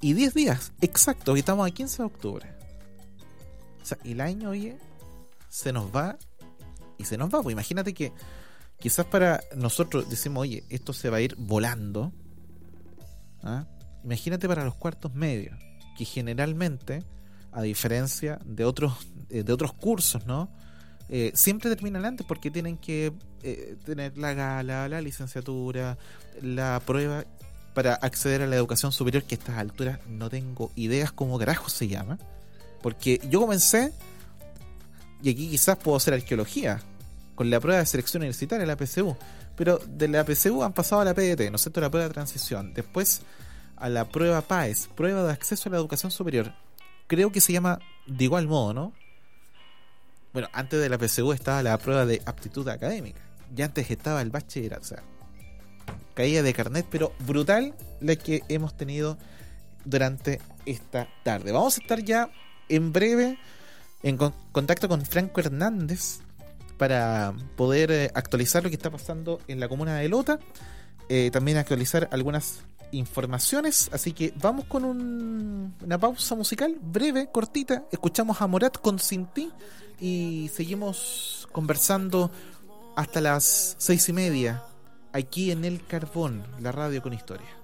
y 10 días, exacto, hoy estamos a 15 de octubre. O sea, el año, oye, se nos va y se nos va. Pues imagínate que quizás para nosotros decimos, oye, esto se va a ir volando. ¿Ah? Imagínate para los cuartos medios, que generalmente, a diferencia de otros cursos, ¿no? Siempre terminan antes porque tienen que tener la gala, la licenciatura, la prueba para acceder a la educación superior, que a estas alturas no tengo ideas cómo carajo se llama, porque yo comencé, y aquí quizás puedo hacer arqueología, con la prueba de selección universitaria, la PSU, pero de la PSU han pasado a la PDT, ¿no es cierto?, la prueba de transición, después a la prueba PAES, prueba de acceso a la educación superior, creo que se llama de igual modo, ¿no? Bueno, antes de la PSU estaba la prueba de aptitud académica, y antes estaba el bachillerato, o sea, caída de carnet, pero brutal la que hemos tenido durante esta tarde. Vamos a estar ya en breve en contacto con Franco Hernández para poder actualizar lo que está pasando en la comuna de Lota, también actualizar algunas informaciones, así que vamos con una pausa musical breve, cortita, escuchamos a Morat con Sin Ti y seguimos conversando hasta las 6:30 aquí en El Carbón, la radio con historia.